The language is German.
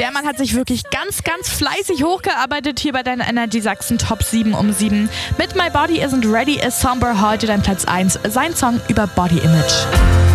Der Mann hat sich wirklich ganz, ganz fleißig hochgearbeitet hier bei deinen Energy Sachsen Top 7 um 7. Mit My Body Isn't Ready ist Somber heute dein Platz 1, sein Song über Body Image.